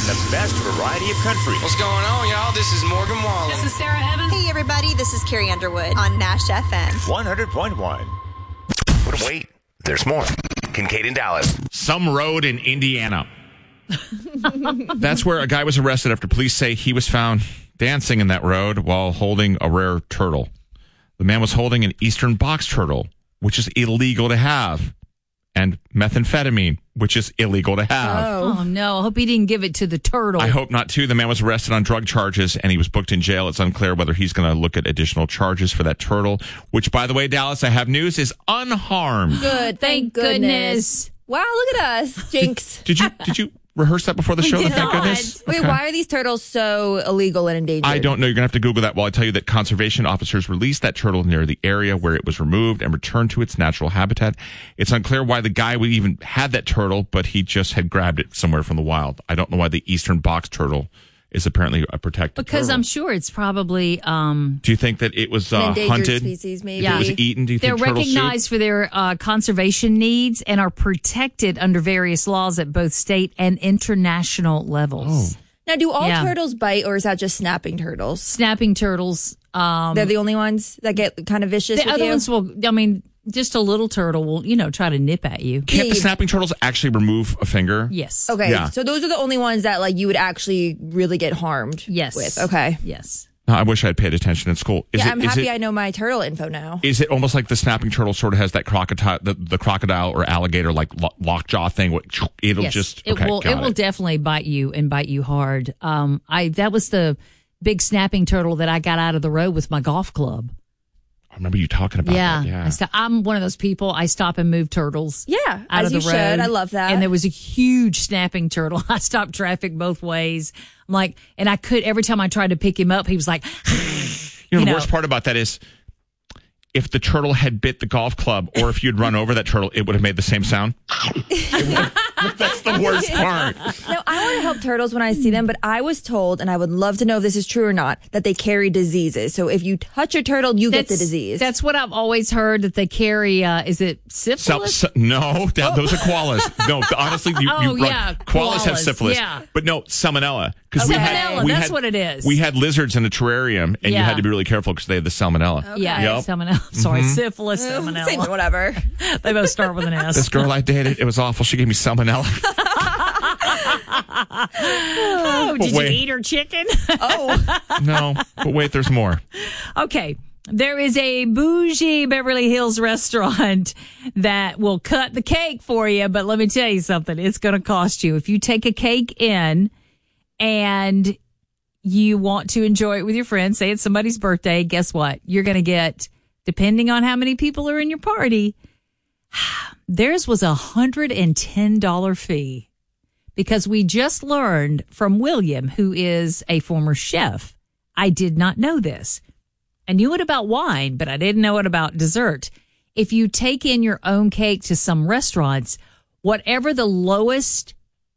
the best variety of country. What's going on, y'all? This is Morgan Wallen. This is Sarah Evans. Hey, everybody. This is Carrie Underwood on Nash FM. 100.1. But wait, there's more. Kincaid in Dallas. Some road in Indiana. That's where a guy was arrested after police say he was found dancing in that road while holding a rare turtle. The man was holding an eastern box turtle, which is illegal to have, and methamphetamine, which is illegal to have. Oh, no. I hope he didn't give it to the turtle. I hope not, too. The man was arrested on drug charges, and he was booked in jail. It's unclear whether he's going to look at additional charges for that turtle, which, by the way, Dallas, I have news, is unharmed. Good. Thank goodness. Wow, look at us. Jinx. Did you rehearse that before the show? did Thank not. goodness. Wait, Okay. why are these turtles so illegal and endangered? I don't know. You're going to have to Google that while I tell you that conservation officers released that turtle near the area where it was removed and returned to its natural habitat. It's unclear why the guy would even had that turtle, but he just had grabbed it somewhere from the wild. I don't know why the eastern box turtle is apparently a protected Because turtle. I'm sure it's probably... Do you think that it was An endangered hunted? species, maybe. Yeah. It was eaten? Do you They're think turtle soup? recognized for their conservation needs and are protected under various laws at both state and international levels. Now, do all Yeah. turtles bite, or is that just snapping turtles? Snapping turtles. They're the only ones that get kind of vicious The with other you? ones will, just a little turtle will, try to nip at you. Can't the snapping turtles actually remove a finger? Yes. Okay, Yeah. so those are the only ones that you would actually really get harmed Yes. with. Okay. Yes. I wish I had paid attention in school. I'm happy I know my turtle info now. Is it almost like the snapping turtle sort of has that crocodile, the crocodile or alligator lockjaw thing? It'll Yes. just It will definitely bite you and bite you hard. That was the big snapping turtle that I got out of the road with my golf club. I remember you talking about that. Yeah. I'm one of those people. I stop and move turtles. Yeah, out as of the you road. should. I love that. And there was a huge snapping turtle. I stopped traffic both ways. I'm like, and I could, every time I tried to pick him up, he was like, You know, the worst part about that is if the turtle had bit the golf club or if you'd run over that turtle, it would have made the same sound. That's the worst part. Now, I want to help turtles when I see them, but I was told, and I would love to know if this is true or not, that they carry diseases. So if you touch a turtle, you get the disease. That's what I've always heard, that they carry, is it syphilis? No, those are koalas. No, honestly, koalas have syphilis. Yeah. But no, salmonella. Salmonella, that's what it is. We had lizards in a terrarium, and you Yeah. had to be really careful because they had the salmonella. Yeah, Yep. salmonella. Sorry, syphilis, salmonella. Same, whatever. They both start with an S. This girl I dated, it was awful. She gave me salmonella. Oh, did you eat her chicken? No, but wait, there's more. Okay. There is a bougie Beverly Hills restaurant that will cut the cake for you, but let me tell you something. It's going to cost you. If you take a cake in and you want to enjoy it with your friends, say it's somebody's birthday, guess what? You're going to get, depending on how many people are in your party, theirs was $110 fee. Because we just learned from William, who is a former chef. I did not know this. I knew it about wine, but I didn't know it about dessert. If you take in your own cake to some restaurants, whatever the lowest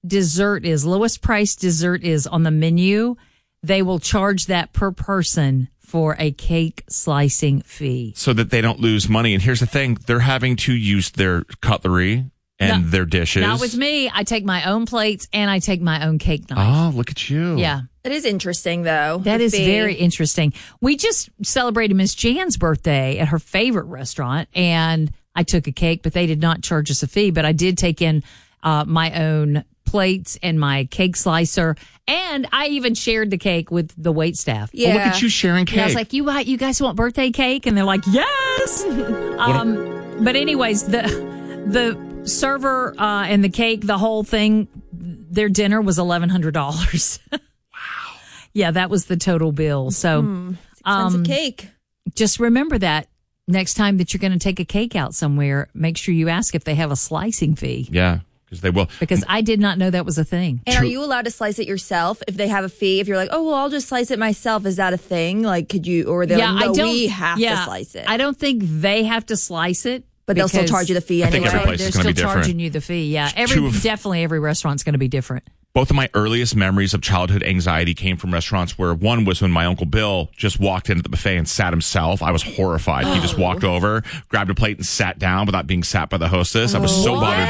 priced dessert is on the menu, they will charge that per person for a cake slicing fee. So that they don't lose money. And here's the thing. They're having to use their cutlery and their dishes. Not with me. I take my own plates and I take my own cake knife. Oh, look at you. Yeah. It is interesting, though. That is very interesting. We just celebrated Miss Jan's birthday at her favorite restaurant, and I took a cake, but they did not charge us a fee. But I did take in my own plates and my cake slicer, and I even shared the cake with the wait staff. Yeah. Oh, look at you sharing cake. And I was like, you guys want birthday cake? And they're like, yes. But anyways, the server and the cake, the whole thing, their dinner was $1,100. Wow. Yeah, that was the total bill. So expensive cake. Just remember that next time that you're going to take a cake out somewhere, make sure you ask if they have a slicing fee. Yeah, because they will. Because I did not know that was a thing. And are you allowed to slice it yourself if they have a fee? If you're like, oh, well, I'll just slice it myself. Is that a thing? Like, could you, or they're like, no, we have to slice it. I don't think they have to slice it. But they'll still charge you the fee I anyway. think every place They're is going to still be different. charging you the fee. Yeah, definitely every restaurant's going to be different. Both of my earliest memories of childhood anxiety came from restaurants where one was when my Uncle Bill just walked into the buffet and sat himself. I was horrified. He just walked over, grabbed a plate and sat down without being sat by the hostess. I was so bothered